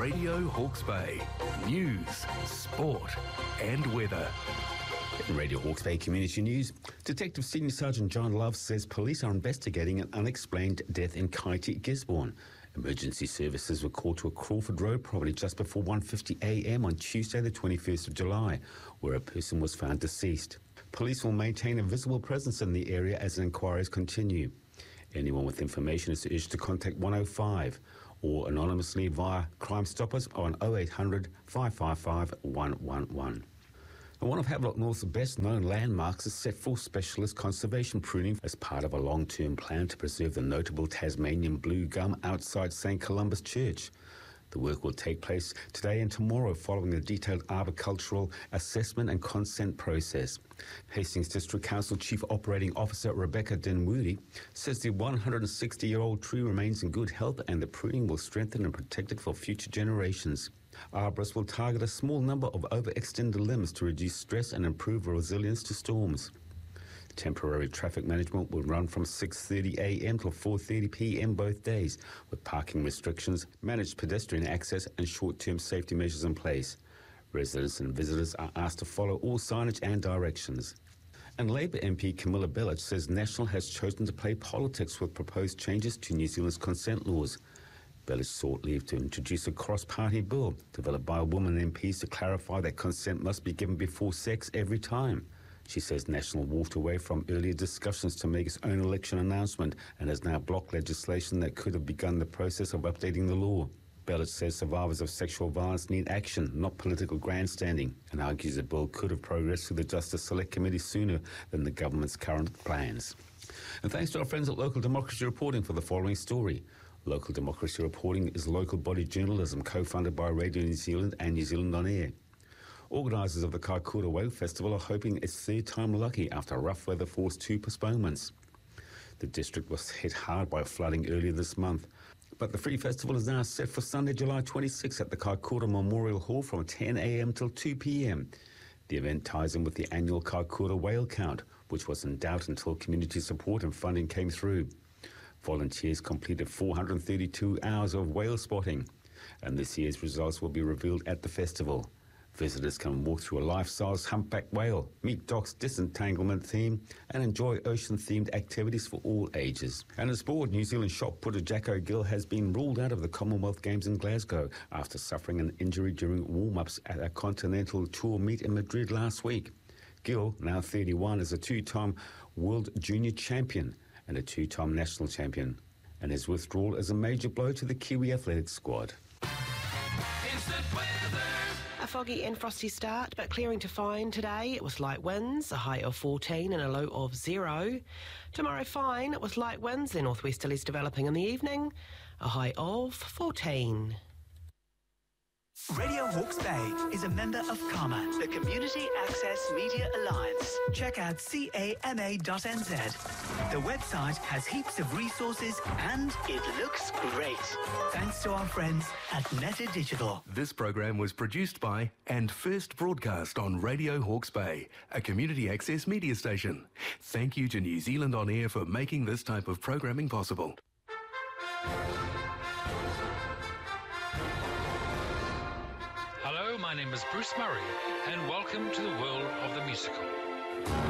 Radio Hawke's Bay. News, sport and weather. In Radio Hawke's Bay Community News, Detective Senior Sergeant John Love says police are investigating an unexplained death in Kaiti, Gisborne. Emergency services were called to a Crawford Road property just before 1:50 a.m. on Tuesday the 21st of July, where a person was found deceased. Police will maintain a visible presence in the area as inquiries continue. Anyone with information is urged to contact 105 or anonymously via Crime Stoppers on 0800 555 111. And one of Havelock North's best-known landmarks is set for specialist conservation pruning as part of a long-term plan to preserve the notable Tasmanian blue gum outside St Columba's Church. The work will take place today and tomorrow following a detailed arboricultural assessment and consent process. Hastings District Council Chief Operating Officer Rebecca Dinwoody says the 160-year-old tree remains in good health and the pruning will strengthen and protect it for future generations. Arborists will target a small number of overextended limbs to reduce stress and improve resilience to storms. Temporary traffic management will run from 6:30 a.m. till 4:30 p.m. both days, with parking restrictions, managed pedestrian access and short-term safety measures in place. Residents and visitors are asked to follow all signage and directions. And Labour MP Camilla Bellich says National has chosen to play politics with proposed changes to New Zealand's consent laws. Bellich sought leave to introduce a cross-party bill developed by women MPs to clarify that consent must be given before sex every time. She says National walked away from earlier discussions to make its own election announcement and has now blocked legislation that could have begun the process of updating the law. Bellich says survivors of sexual violence need action, not political grandstanding, and argues the bill could have progressed through the Justice Select Committee sooner than the government's current plans. And thanks to our friends at Local Democracy Reporting for the following story. Local Democracy Reporting is local body journalism co-funded by Radio New Zealand and New Zealand On Air. Organisers of the Kaikoura Whale Festival are hoping it's third time lucky after rough weather forced 2 postponements. The district was hit hard by flooding earlier this month, but the free festival is now set for Sunday, July 26 at the Kaikoura Memorial Hall from 10 a.m. till 2 p.m. The event ties in with the annual Kaikoura Whale Count, which was in doubt until community support and funding came through. Volunteers completed 432 hours of whale spotting, and this year's results will be revealed at the festival. Visitors can walk through a life-size humpback whale, meet Doc's disentanglement theme, and enjoy ocean-themed activities for all ages. And in sport, New Zealand shot putter Jack O'Gill has been ruled out of the Commonwealth Games in Glasgow after suffering an injury during warm-ups at a Continental Tour meet in Madrid last week. Gill, now 31, is a 2-time World Junior Champion and a 2-time National Champion, and his withdrawal is a major blow to the Kiwi athletics squad. A foggy and frosty start, but clearing to fine today. It was light winds, a high of 14 and a low of 0. Tomorrow fine, with light winds, then northwesterlies developing in the evening, a high of 14. Radio Hawke's Bay is a member of CAMA, the Community Access Media Alliance. Check out cama.nz. The website has heaps of resources and it looks great. Thanks to our friends at Netta Digital. This program was produced by and first broadcast on Radio Hawke's Bay, a community access media station. Thank you to New Zealand On Air for making this type of programming possible. Hello, my name is Bruce Murray, and welcome to the world of the musical.